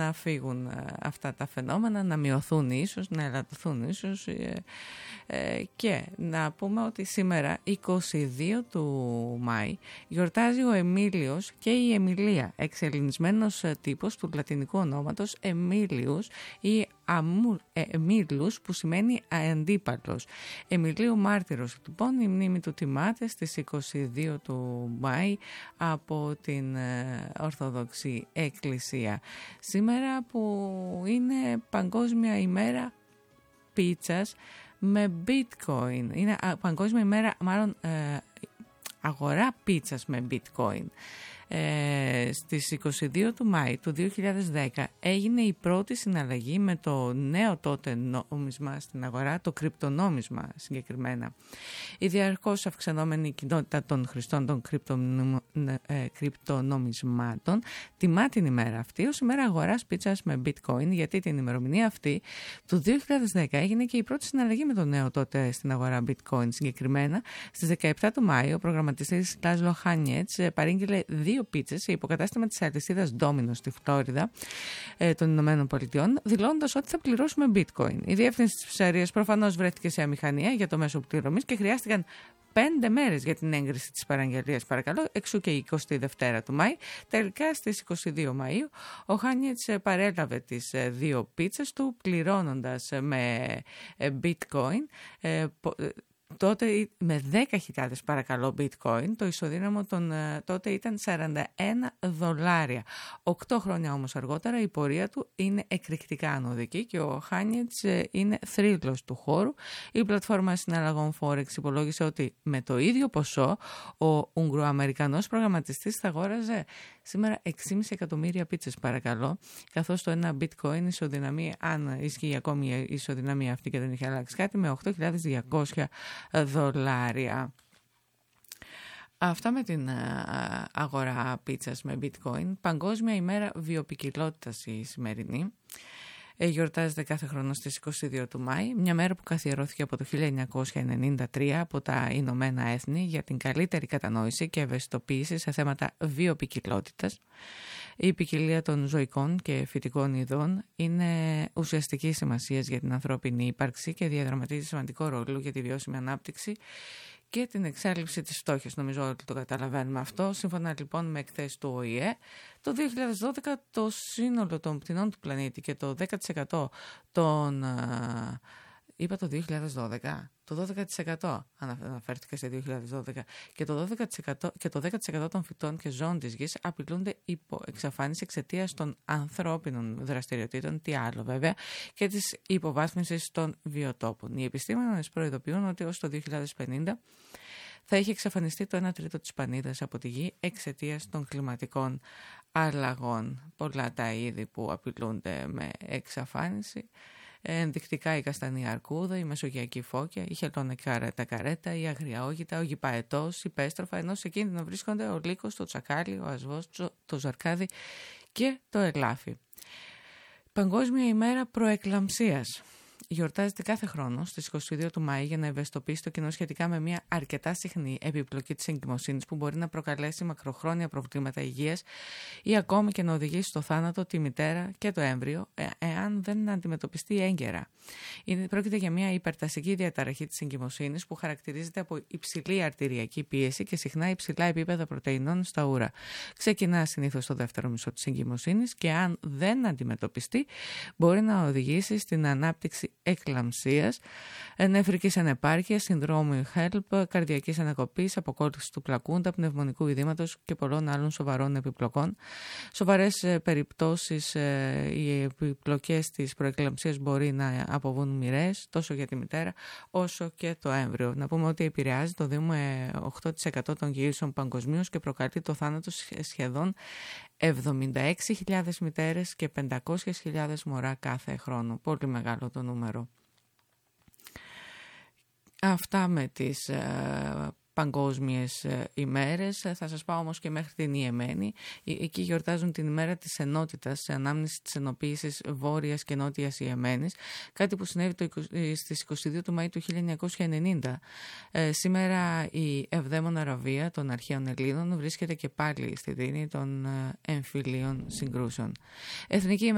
να φύγουν αυτά τα φαινόμενα, να μειωθούν ίσως, να ελαττωθούν ίσως, και να πούμε ότι σήμερα 22 του Μάη γιορτάζει ο Εμίλιος και η Εμιλία, εξελληνισμένος τύπος του λατινικού ονόματος Εμίλιους ή Εμίλους, που σημαίνει αντίπαλος. Εμιλίου Μάρτυρος, λοιπόν, η μνήμη του τιμάται στις 22 του Μάη από την Ορθόδοξη Εκκλησία. Σήμερα που είναι Παγκόσμια ημέρα πίτσας με bitcoin, είναι Παγκόσμια ημέρα, μάλλον αγορά πίτσας με bitcoin. Στις 22 του Μάη του 2010 έγινε η πρώτη συναλλαγή με το νέο τότε νόμισμα στην αγορά, το κρυπτονόμισμα συγκεκριμένα. Η διαρκώς αυξανόμενη κοινότητα των χρηστών των κρυπτονομισμάτων τιμά την ημέρα αυτή ως ημέρα αγοράς πίτσας με bitcoin, γιατί την ημερομηνία αυτή του 2010 έγινε και η πρώτη συναλλαγή με το νέο τότε στην αγορά bitcoin. Συγκεκριμένα στις 17 του Μάη ο προγραμματιστής Λάζλο Χάνιετς παρήγγειλε 2 πίτσες σε υποκατάστημα της αλυσίδας Domino's στη Φλόριδα των Ηνωμένων Πολιτειών, δηλώνοντας ότι θα πληρώσουμε bitcoin. Η διεύθυνση της ψαρίας προφανώς βρέθηκε σε αμηχανία για το μέσο πληρωμής και χρειάστηκαν 5 μέρες για την έγκριση της παραγγελίας, παρακαλώ, εξού και η 22 του Μάη. Τελικά στις 22 Μαΐου ο Χάνιετς παρέλαβε τις 2 πίτσες του πληρώνοντας με bitcoin, τότε με 10.000 παρακαλώ bitcoin. Το ισοδύναμο τότε ήταν $41. 8 χρόνια όμως αργότερα η πορεία του είναι εκρηκτικά ανωδική και ο Χάνιετς είναι θρύλος του χώρου. Η πλατφόρμα συναλλαγών Forex υπολόγισε ότι με το ίδιο ποσό ο Ουγγροαμερικανός προγραμματιστής θα αγόραζε σήμερα 6,5 εκατομμύρια πίτσες, παρακαλώ, καθώς το ένα bitcoin ισοδυναμεί, αν ισχύει ακόμη η ισοδυναμία αυτή και δεν είχε αλλάξει κάτι, με $8.200. Αυτά με την αγορά πίτσας με bitcoin. Παγκόσμια ημέρα βιοποικιλότητας η σημερινή. Γιορτάζεται κάθε χρόνο στις 22 του Μάη, μια μέρα που καθιερώθηκε από το 1993 από τα Ηνωμένα Έθνη για την καλύτερη κατανόηση και ευαισθητοποίηση σε θέματα βιοποικιλότητας. Η ποικιλία των ζωικών και φυτικών ειδών είναι ουσιαστική σημασία για την ανθρώπινη ύπαρξη και διαδραματίζει σημαντικό ρόλο για τη βιώσιμη ανάπτυξη και την εξάλληψη της φτώχειας. Νομίζω ότι το καταλαβαίνουμε αυτό. Σύμφωνα λοιπόν με εκθέσεις του ΟΗΕ, το 2012 το σύνολο των πτηνών του πλανήτη και το 10% των... Είπα το 2012, το 12% αναφέρθηκα σε 2012 και το 10% των φυτών και ζώων της γης απειλούνται υπό εξαφάνιση εξαιτίας των ανθρώπινων δραστηριοτήτων, τι άλλο βέβαια, και της υποβάθμισης των βιοτόπων. Οι επιστήμονες προειδοποιούν ότι ως το 2050 θα έχει εξαφανιστεί το 1 τρίτο της πανίδας από τη γη εξαιτίας των κλιματικών αλλαγών. Πολλά τα είδη που απειλούνται με εξαφάνιση. Ενδεικτικά η καστανή αρκούδα, η μεσογειακή φώκια, η χελώνα καρέτα, η αγριαόγητα, ο γηπαετός, η πέστροφα, ενώ σε κίνδυνο βρίσκονται ο λύκος, το τσακάλι, ο ασβός, το ζαρκάδι και το ελάφι. Παγκόσμια ημέρα προεκλαμψίας. Γιορτάζεται κάθε χρόνο στις 22 του Μάη για να ευαισθητοποιήσει το κοινό σχετικά με μια αρκετά συχνή επιπλοκή της εγκυμοσύνης που μπορεί να προκαλέσει μακροχρόνια προβλήματα υγείας ή ακόμη και να οδηγήσει στο θάνατο τη μητέρα και το έμβριο εάν δεν αντιμετωπιστεί έγκαιρα. Πρόκειται για μια υπερτασική διαταραχή της εγκυμοσύνης που χαρακτηρίζεται από υψηλή αρτηριακή πίεση και συχνά υψηλά επίπεδα πρωτεϊνών στα ούρα. Ξεκινά συνήθως στο δεύτερο μισό της εγκυμοσύνης και αν δεν αντιμετωπιστεί μπορεί να οδηγήσει στην ανάπτυξη εκλαμψίας, νεφρικής ανεπάρκειας, συνδρόμου HELP, καρδιακής ανακοπής, αποκόλλησης του πλακούντα, πνευμονικού ειδήματος και πολλών άλλων σοβαρών επιπλοκών. Σοβαρές περιπτώσεις, οι επιπλοκές της προεκλαμψίας μπορεί να αποβούν μοιραίες τόσο για τη μητέρα όσο και το έμβριο. Να πούμε ότι επηρεάζει το 2 με 8% των γυήσεων παγκοσμίως και προκαλεί το θάνατο σχεδόν 76.000 μητέρες και 500.000 μωρά κάθε χρόνο. Πολύ μεγάλο το νούμερο. Αυτά με τις παγκόσμιες ημέρες. Θα σας πάω όμως και μέχρι την Ιεμένη. Εκεί γιορτάζουν την ημέρα της ενότητας σε ανάμνηση της ενοποίησης Βόρειας και Νότιας Ιεμένης, κάτι που συνέβη στις 22 του Μαΐου του 1990. Σήμερα η Ευδαίμονα Αραβία των αρχαίων Ελλήνων βρίσκεται και πάλι στη δίνη των εμφυλίων συγκρούσεων. Εθνική